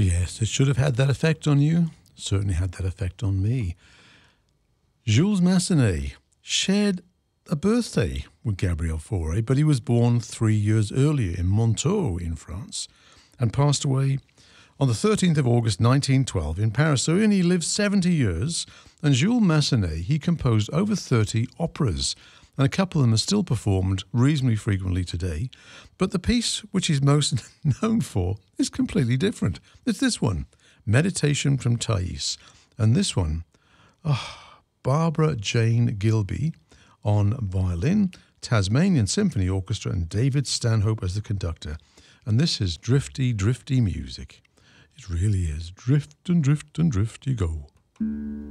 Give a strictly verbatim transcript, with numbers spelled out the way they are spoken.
Yes, it should have had that effect on you. Certainly had that effect on me. Jules Massenet shared a birthday with Gabriel Fauré, but he was born three years earlier in Montaut in France and passed away on the thirteenth of August nineteen twelve in Paris. So he only lived seventy years, and Jules Massenet, he composed over thirty operas, and a couple of them are still performed reasonably frequently today. But the piece which he's most known for is completely different. It's this one, Meditation from Thais. And this one, oh, Barbara Jane Gilby on violin, Tasmanian Symphony Orchestra, and David Stanhope as the conductor. And this is drifty, drifty music. It really is. Drift and drift and drift you go.